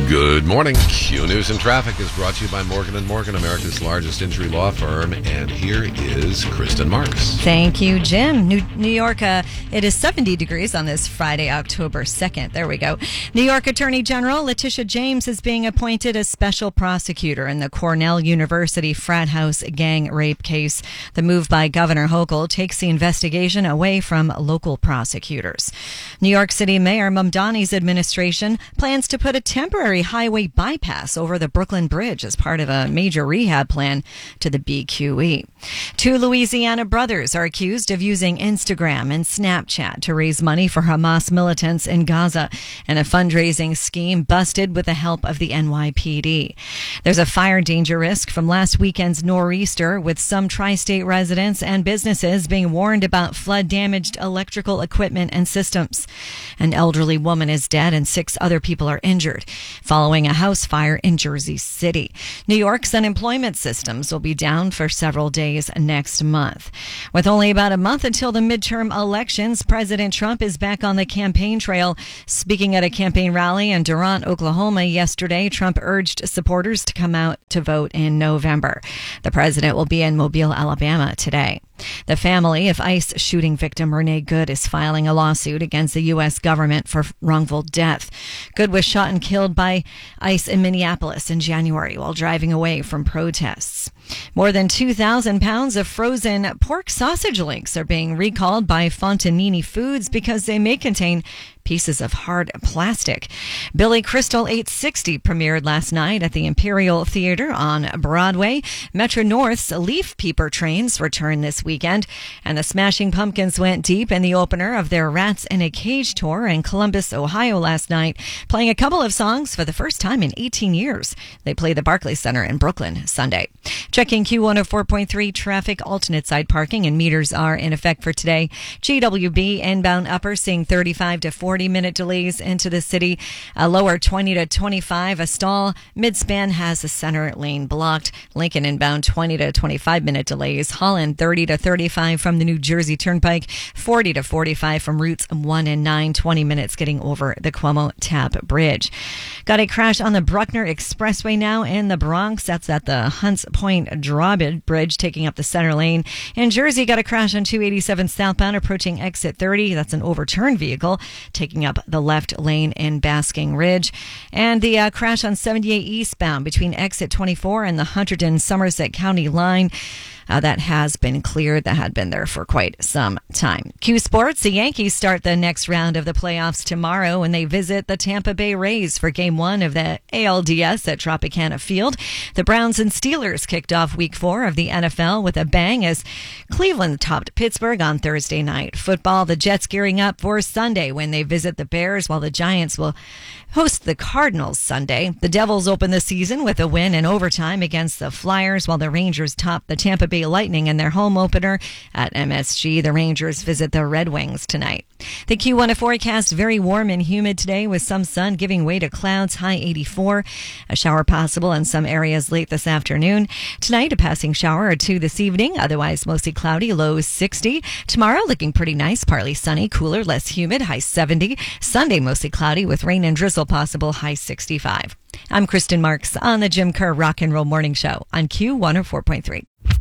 Good morning. Q News and Traffic is brought to you by Morgan & Morgan, America's largest injury law firm. And here is Kristen Marks. Thank you, Jim. New York, it is 70 degrees on this Friday, October 2nd. There we go. New York Attorney General Letitia James is being appointed as special prosecutor in the Cornell University frat house gang rape case. The move by Governor Hochul takes the investigation away from local prosecutors. New York City Mayor Mamdani's administration plans to put a temporary highway bypass over the Brooklyn Bridge as part of a major rehab plan to the BQE. Two Louisiana brothers are accused of using Instagram and Snapchat to raise money for Hamas militants in Gaza, and a fundraising scheme busted with the help of the NYPD. There's a fire danger risk from last weekend's nor'easter, with some tri-state residents and businesses being warned about flood-damaged electrical equipment and systems. An elderly woman is dead and 6 other people are injured following a house fire in Jersey City. New York's unemployment systems will be down for several days next month. With only about a month until the midterm elections, President Trump is back on the campaign trail. Speaking at a campaign rally in Durant, Oklahoma yesterday, Trump urged supporters to come out to vote in November. The president will be in Mobile, Alabama today. The family of ICE shooting victim Renee Good is filing a lawsuit against the U.S. government for wrongful death. Good was shot and killed by ICE in Minneapolis in January while driving away from protests. More than 2,000 pounds of frozen pork sausage links are being recalled by Fontanini Foods because they may contain pieces of hard plastic. Billy Crystal 860 premiered last night at the Imperial Theater on Broadway. Metro North's Leaf Peeper trains return this weekend, and the Smashing Pumpkins went deep in the opener of their Rats in a Cage tour in Columbus, Ohio last night, playing a couple of songs for the first time in 18 years. They play the Barclays Center in Brooklyn Sunday. Checking Q104.3 traffic, alternate side parking and meters are in effect for today. GWB inbound upper seeing 35 to 40-minute delays into the city. Lower 20 to 25. A stall. Midspan has the center lane blocked. Lincoln inbound 20 to 25-minute delays. Holland 30 to 35 from the New Jersey Turnpike. 40 to 45 from routes 1 and 9. 20 minutes getting over the Cuomo Tap Bridge. Got a crash on the Bruckner Expressway now in the Bronx. That's at the Hunts Point Drawbridge taking up the center lane. In Jersey, got a crash on 287 southbound approaching exit 30. That's an overturned vehicle taking up the left lane in Basking Ridge. And the crash on 78 eastbound between exit 24 and the Hunterdon-Somerset County line. That has been cleared. That had been there for quite some time. Q Sports, the Yankees start the next round of the playoffs tomorrow when they visit the Tampa Bay Rays for Game 1 of the ALDS at Tropicana Field. The Browns and Steelers kicked off Week 4 of the NFL with a bang as Cleveland topped Pittsburgh on Thursday night. Football, the Jets gearing up for Sunday when they visit the Bears, while the Giants will host the Cardinals Sunday. The Devils open the season with a win in overtime against the Flyers, while the Rangers top the Tampa Bay Lightning in their home opener at MSG. The Rangers visit the Red Wings tonight. The Q1 forecast, very warm and humid today with some sun giving way to clouds, high 84. A shower possible in some areas late this afternoon. Tonight, a passing shower or two this evening, otherwise mostly cloudy, low 60. Tomorrow, looking pretty nice, partly sunny, cooler, less humid, high 70. Sunday, mostly cloudy with rain and drizzle possible, high 65. I'm Kristen Marks on the Jim Kerr Rock and Roll Morning Show on Q104.3.